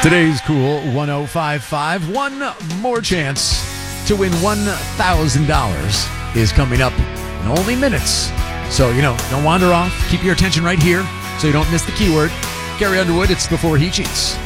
Today's Cool 1055. One more chance to win $1,000 is coming up in only minutes. So, don't wander off. Keep your attention right here so you don't miss the keyword. Gary Underwood, it's Before He Cheats.